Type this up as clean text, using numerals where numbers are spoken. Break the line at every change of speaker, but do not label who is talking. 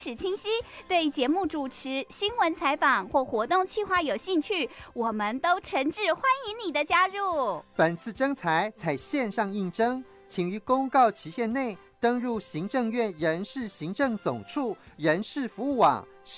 史清晰，对节目主持、新闻采访或活动企划有兴趣，我们都诚挚欢迎你的加入。
本次征才采线上应征，请于公告期限内登入行政院人事行政总处人事服务网